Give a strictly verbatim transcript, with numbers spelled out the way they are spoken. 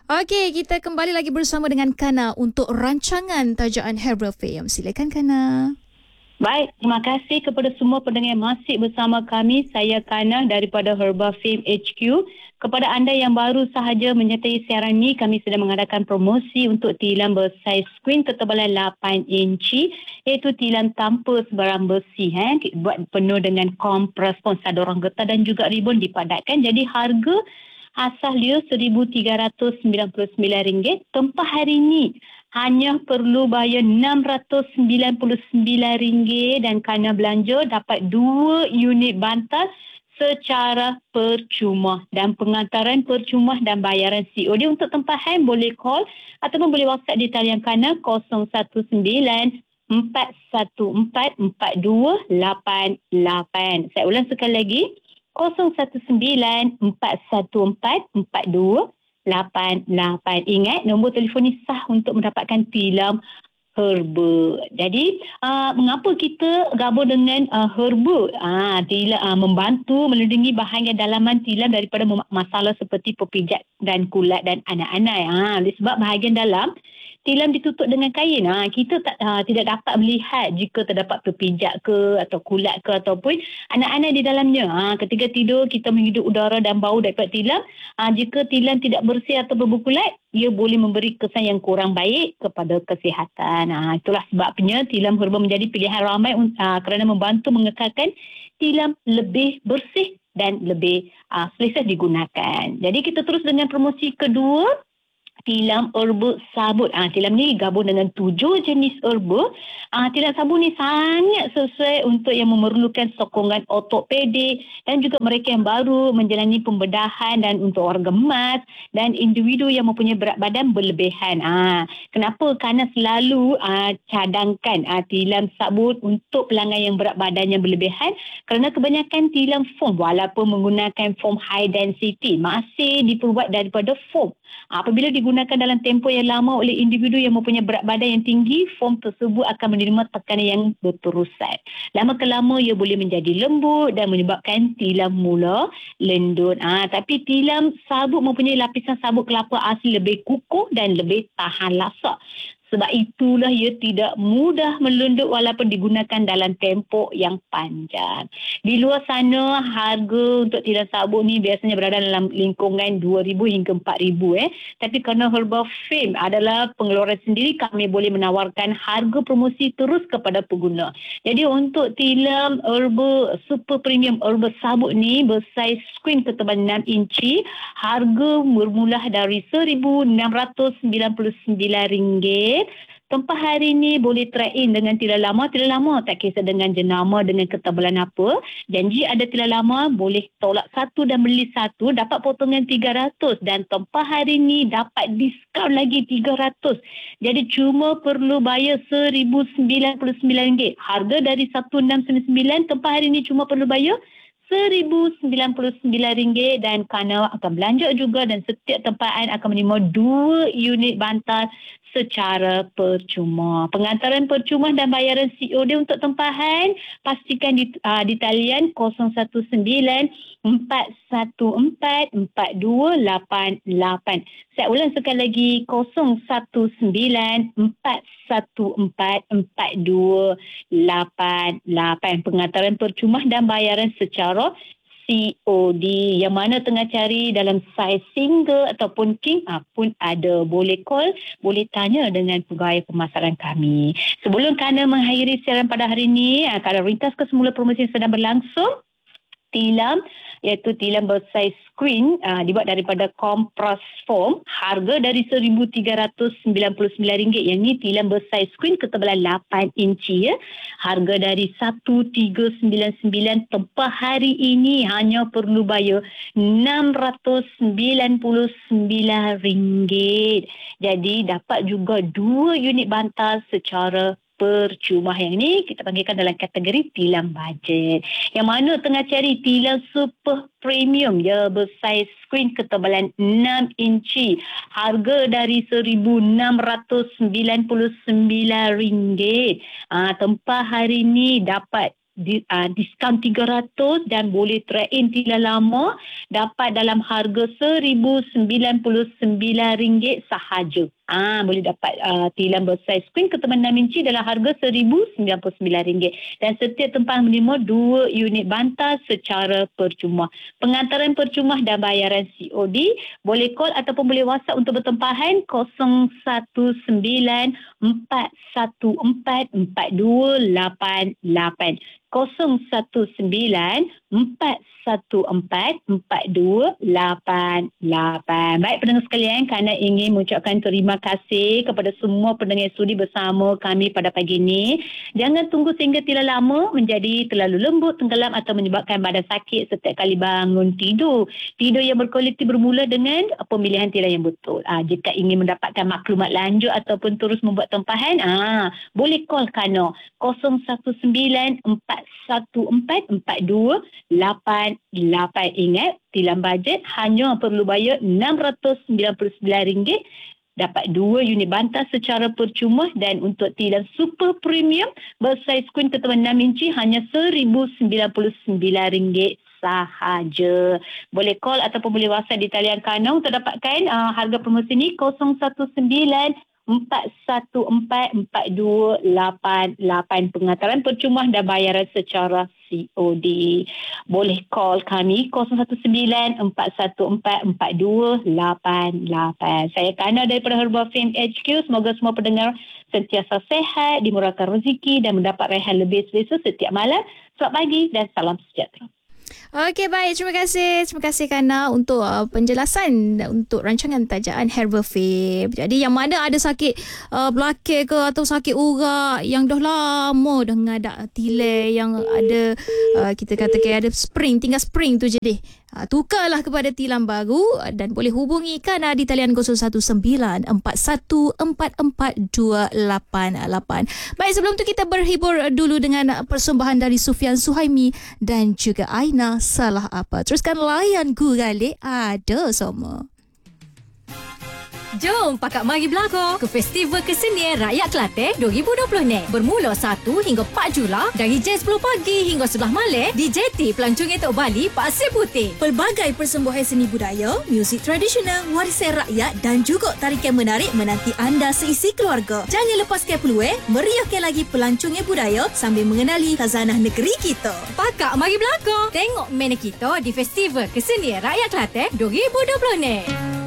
Okey, kita kembali lagi bersama dengan Kana untuk rancangan Tajaan Herbal Fame. Silakan Kana. Baik, terima kasih kepada semua pendengar yang masih bersama kami. Saya Kana daripada Herbal Fame H Q. Kepada anda yang baru sahaja menyertai siaran ini, kami sedang mengadakan promosi untuk tilam bersaiz skrin ketebalan lapan inci, iaitu tilam tanpa sebarang besi. Eh. Buat penuh dengan kompres, sadorang getah dan juga ribun dipadatkan. Jadi harga asal dia seribu tiga ratus sembilan puluh sembilan ringgit. Tempah hari ini hanya perlu bayar enam ratus sembilan puluh sembilan ringgit dan kerana belanja dapat dua unit bantal secara percuma dan pengantaran percuma dan bayaran C O D. Untuk tempahan boleh call ataupun boleh WhatsApp di talian Kana kosong satu sembilan empat satu empat empat dua lapan lapan. Saya ulang sekali lagi, kosong satu sembilan empat satu empat empat dua lapan lapan. Ingat, nombor telefon ni sah untuk mendapatkan tilam herba. Jadi, uh, mengapa kita gabung dengan uh, herba? Uh, tilam, uh, membantu melindungi bahagian dalaman tilam daripada masalah seperti pepijat dan kulat dan anak-anak. Uh, sebab bahagian dalam tilam ditutup dengan kain. Ha, kita tak, ha, tidak dapat melihat jika terdapat pepijat ke atau kulat ke ataupun anak-anak di dalamnya. Ha, ketika tidur kita menghidup udara dan bau daripada tilam. Ha, jika tilam tidak bersih atau berkulat, ia boleh memberi kesan yang kurang baik kepada kesihatan. Ha, itulah sebabnya tilam herba menjadi pilihan ramai ha, kerana membantu mengekalkan tilam lebih bersih dan lebih ha, selesa digunakan. Jadi kita terus dengan promosi kedua. Tilam herba sabut. Ah, tilam ni gabung dengan tujuh jenis herba. Ah, tilam sabut ni sangat sesuai untuk yang memerlukan sokongan ortopedik dan juga mereka yang baru menjalani pembedahan dan untuk orang gemas dan individu yang mempunyai berat badan berlebihan. Ah, kenapa? Kerana selalu ah, cadangkan ah, tilam sabut untuk pelanggan yang berat badan yang berlebihan kerana kebanyakan tilam foam walaupun menggunakan foam high density masih diperbuat daripada foam. Apabila digunakan dalam tempoh yang lama oleh individu yang mempunyai berat badan yang tinggi, foam tersebut akan menerima tekanan yang berterusan. Lama ke lama ia boleh menjadi lembut dan menyebabkan tilam mula lendut. Ha, tapi tilam sabut mempunyai lapisan sabut kelapa asli lebih kukuh dan lebih tahan lasak. Sebab itulah ia tidak mudah melendut walaupun digunakan dalam tempoh yang panjang. Di luar sana, harga untuk tilam sabut ni biasanya berada dalam lingkungan dua ribu hingga empat ribu. Eh. Tapi kerana Herbal Fame adalah pengeluaran sendiri, kami boleh menawarkan harga promosi terus kepada pengguna. Jadi untuk tilam herba super premium herba sabut ni bersaiz skrin ketebalan enam inci, harga bermula dari seribu enam ratus sembilan puluh sembilan ringgit. Tempah hari ni boleh try in dengan tilam lama. Tilam lama tak kisah dengan jenama, dengan ketebalan apa. Janji ada tilam lama, boleh tolak satu dan beli satu, dapat potongan tiga ratus. Dan tempah hari ni dapat diskaun lagi tiga ratus. Jadi cuma perlu bayar seribu sembilan puluh sembilan ringgit. Harga dari seribu enam ratus sembilan puluh sembilan, tempah hari ni cuma perlu bayar seribu sembilan puluh sembilan ringgit dan Kana akan belanja juga dan setiap tempahan akan menerima dua unit bantal secara percuma. Pengantaran percuma dan bayaran C O D untuk tempahan pastikan di, uh, di talian kosong satu sembilan empat satu empat empat dua lapan lapan. Saya ulang sekali lagi, kosong satu sembilan empat satu empat empat dua lapan lapan. Pengantaran percuma dan bayaran secara C O D. Yang mana tengah cari dalam saiz single ataupun king ah, pun ada. Boleh call, boleh tanya dengan pegawai pemasaran kami. Sebelum Kana mengakhiri siaran pada hari ini, ah, Kana ringkas ke semula promosi yang sedang berlangsung. Tilam iaitu tilam bersaiz skrin uh, dibuat daripada kompres foam, harga dari seribu tiga ratus sembilan puluh sembilan ringgit. Yang ni tilam bersaiz skrin ketebalan lapan inci ya. Harga dari seribu tiga ratus sembilan puluh sembilan, tempah hari ini hanya perlu bayar enam ratus sembilan puluh sembilan ringgit. Jadi dapat juga dua unit bantal secara percuma. Yang ni kita panggilkan dalam kategori tilam bajet. Yang mana tengah cari tilam super premium ya, bersaiz skrin ketebalan enam inci. Harga dari seribu enam ratus sembilan puluh sembilan ringgit. Ah, tempah hari ni dapat di, uh, diskaun tiga ratus dan boleh trade in tilam lama dapat dalam harga seribu sembilan puluh sembilan ringgit sahaja. Ah, boleh dapat uh, tilam bersaiz queen ketebalan enam inci dalam harga seribu sembilan puluh sembilan ringgit dan setiap tempah menerima dua unit bantal secara percuma. Pengantaran percuma dan bayaran C O D. Boleh call ataupun boleh WhatsApp untuk bertempahan kosong satu sembilan empat satu empat empat dua lapan lapan. kosong satu sembilan empat satu empat empat dua lapan lapan. Baik pendengar sekalian, kerana ingin mengucapkan terima kasih kepada semua pendengar sudi bersama kami pada pagi ini. Jangan tunggu sehingga tilam lama menjadi terlalu lembut, tenggelam atau menyebabkan badan sakit setiap kali bangun tidur. Tidur yang berkualiti bermula dengan pemilihan tilam yang betul. Ah, jika ingin mendapatkan maklumat lanjut ataupun terus membuat tempahan, ah, boleh call Kana kosong satu sembilan empat satu empat empat dua lapan lapan. Ingat, tilam bajet hanya perlu bayar enam ratus sembilan puluh sembilan ringgit. Dapat dua unit bantal secara percuma dan untuk tilam super premium bersaiz queen ketebalan enam inci hanya seribu sembilan puluh sembilan ringgit sahaja. Boleh call ataupun boleh WhatsApp di talian Kana untuk dapatkan uh, harga promosi ni kosong satu sembilan empat satu empat empat dua lapan lapan. Pengantaran percuma dan bayaran secara C O D. Boleh call kami kosong satu sembilan empat satu empat empat dua lapan lapan. Saya Kana daripada Herbal Fame H Q. Semoga semua pendengar sentiasa sehat, dimurahkan rezeki dan mendapat rehat lebih selesa setiap malam. Selamat pagi dan salam sejahtera. Okey, baik. Terima kasih. Terima kasih Kana untuk uh, penjelasan untuk rancangan tajaan Herbal Fame. Jadi yang mana ada sakit uh, belakang ke atau sakit urat yang dah lama dah ngadak tilai yang ada uh, kita katakan ada spring, tinggal spring tu je deh. Uh, tukarlah kepada tilam baru dan boleh hubungi Kana di talian kosong satu sembilan empat satu empat empat dua lapan lapan. Baik, sebelum tu kita berhibur dulu dengan persembahan dari Sufian Suhaimi dan juga Aina. Salah apa? Teruskan layan Gurale ada semua. Jom pakak mari belakang ke Festival Kesenian Rakyat Kelantan dua ribu dua puluh ni. Bermula satu hingga empat Julai dari jam sepuluh pagi hingga sebelas malam di J T Pelancong Etok Bali, Pasir Putih. Pelbagai persembahan seni budaya, muzik tradisional, warisan rakyat dan juga tarikan menarik menanti anda seisi keluarga. Jangan lepaskan peluang meriahkan lagi pelancongnya budaya sambil mengenali khazanah negeri kita. Pakak mari belakang. Tengok mana kita di Festival Kesenian Rakyat Kelantan dua ribu dua puluh ni.